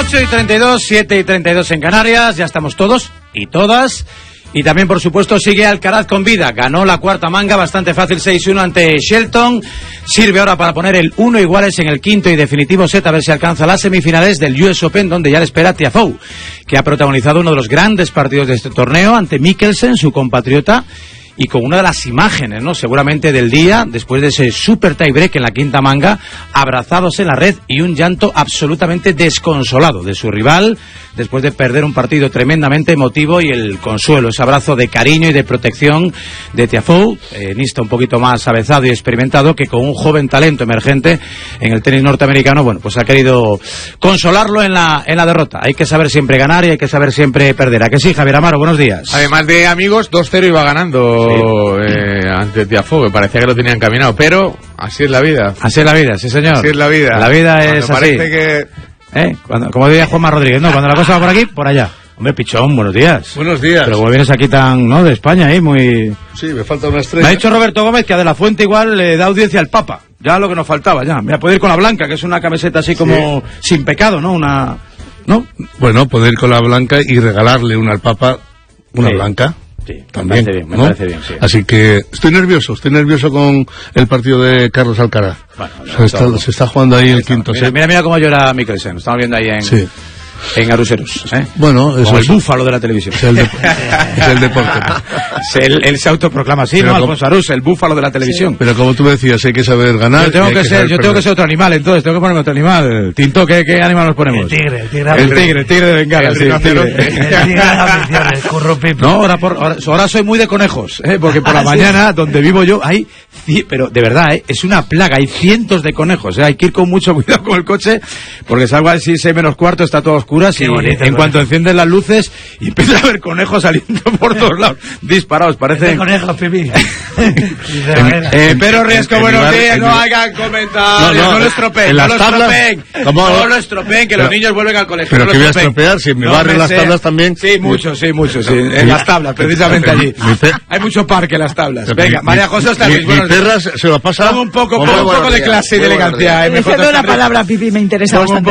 8:32, 7:32 en Canarias, ya estamos todos y todas. Y también, por supuesto, sigue Alcaraz con vida. Ganó la cuarta manga, bastante fácil, 6-1 ante Shelton. Sirve ahora para poner el 1 iguales en el quinto y definitivo set, a ver si alcanza las semifinales del US Open, donde ya le espera Tiafoe, que ha protagonizado uno de los grandes partidos de este torneo ante Mikkelsen, su compatriota, y con una de las imágenes, ¿no?, seguramente del día, después de ese super tiebreak en la quinta manga, abrazados en la red y un llanto absolutamente desconsolado de su rival, después de perder un partido tremendamente emotivo, y el consuelo, ese abrazo de cariño y de protección de Tiafoe, tenista un poquito más avezado y experimentado, que con un joven talento emergente en el tenis norteamericano, bueno, pues ha querido consolarlo en la derrota. Hay que saber siempre ganar y hay que saber siempre perder. ¿A que sí, Javier Amaro? Buenos días. Además de amigos, 2-0 iba ganando. Sí. Ante Tiafoe, parecía que lo tenían encaminado, pero así es la vida. Así es la vida, sí señor. Así es la vida. La vida es así. Parece que... como diría Juanma Rodríguez, no, cuando la cosa va por aquí, por allá. Hombre, Pichón, buenos días. Buenos días. Pero como vienes aquí tan, ¿no?, de España, muy... Sí, me falta una estrella. Me ha dicho Roberto Gómez que a De la Fuente igual le da audiencia al Papa. Ya lo que nos faltaba, ya. Mira, puede ir con la blanca, que es una camiseta así como sin pecado, ¿no? ¿No? Bueno, puede ir con la blanca y regalarle una al Papa, una blanca. Sí, también, me parece bien, sí. Así que estoy nervioso con el partido de Carlos Alcaraz. Bueno, se está jugando ahí el quinto set. Mira cómo llora Mikkelsen, estamos viendo ahí en Aruseros, Bueno, eso es el búfalo de la televisión. Es el deporte. Él se autoproclama así, ¿no? Alfonso Arús, el búfalo de la televisión. Sí. Pero como tú me decías, hay que saber ganar. Yo tengo que ser otro animal, entonces tengo que ponerme otro animal. Tinto, ¿qué animal nos ponemos? El tigre de Bengala, el tigre de la afición, el curro pipi. No, ahora soy muy de conejos, porque por la mañana, donde vivo yo, hay, pero de verdad, es una plaga, hay cientos de conejos, hay que ir con mucho cuidado con el coche, porque salgo así 6:15, está todo oscuro. Y en cuanto encienden las luces y empieza a haber conejos saliendo por todos lados, disparados, parecen conejos, pipi. Pero Riesco, buenos días, no hagan comentarios, no lo estropeen, no lo estropeen, que los niños vuelven al colegio. Pero que voy a estropear, si en mi barrio las tablas también. Sí, mucho, en las tablas, precisamente allí. Hay mucho parque en las tablas. Venga, María José Ostalriz, buenos días. Mi perra se lo pasa. Pongo un poco de clase y de elegancia. Dice la palabra pipi, me interesa bastante.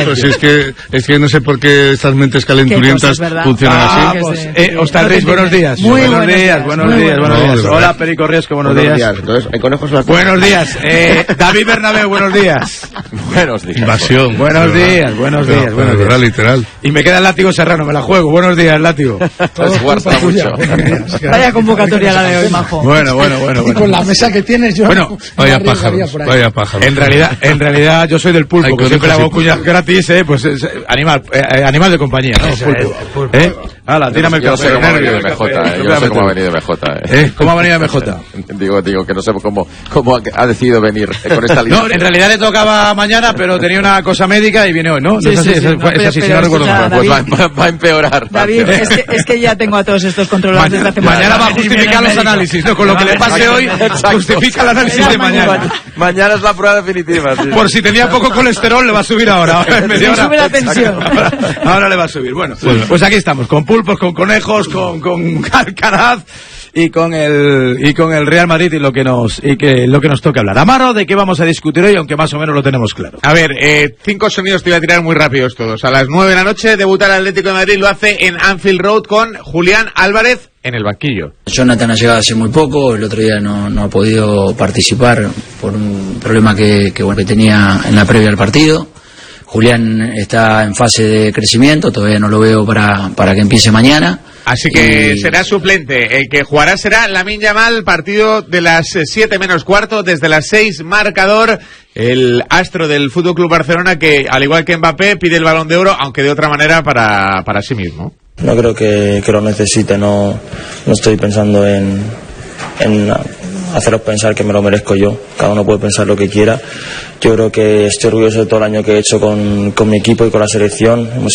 Es que no sé por qué estas mentes calenturientas funcionan así. Ostalriz, buenos días. Buenos días. Hola, Perico Riesco, buenos días. Entonces, hay conejos en la buenos días. David Bernabéu, buenos días. Buenos días. Invasión. Buenos días. Verdad, literal. Y me queda el látigo Serrano, me la juego. Buenos días, látigo. Mucho. Vaya convocatoria la de hoy, majo. Bueno. Y con la mesa que tienes, yo... Bueno, vaya pájaros. En realidad yo soy del pulpo, que siempre hago cuñas gratis, pues animal de compañía, ¿no? Pulpo. Hala, tírame el café. Yo no sé cómo ha venido MJ. ¿Cómo ha venido MJ? Digo que no sé cómo ha decidido venir con esta línea. No, en realidad le tocaba mañana, pero tenía una cosa médica y viene hoy, ¿no? Sí, es así, si no recuerdo mal. Pues va a empeorar. David, es que ya tengo a todos estos controlados desde hace mucho. Mañana va a justificar los análisis, ¿no? Con lo que le pase hoy, justifica el análisis de mañana. Mañana es la prueba definitiva. Por si tenía poco colesterol, le va a subir ahora. Sube la tensión. Ahora le va a subir. Bueno, pues aquí estamos, con pulpos, con conejos, con Alcaraz y con el Real Madrid y lo que nos toca hablar. Amaro, ¿de qué vamos a discutir hoy? Aunque más o menos lo tenemos claro. A ver, 5 sonidos te voy a tirar muy rápidos todos. A las 9 de la noche debuta el Atlético de Madrid, lo hace en Anfield Road con Julián Álvarez en el banquillo. Jonathan ha llegado hace muy poco, el otro día no ha podido participar por un problema que tenía en la previa al partido. Julián está en fase de crecimiento, todavía no lo veo para que empiece mañana. Así que será suplente. El que jugará será Lamine Yamal, partido de las 7:15, desde las 6, marcador. El astro del FC Barcelona, que al igual que Mbappé pide el Balón de Oro, aunque de otra manera para sí mismo. No creo que lo necesite, no estoy pensando en haceros pensar que me lo merezco yo. Cada uno puede pensar lo que quiera. Yo creo que estoy orgulloso de todo el año que he hecho con mi equipo y con la selección. Hemos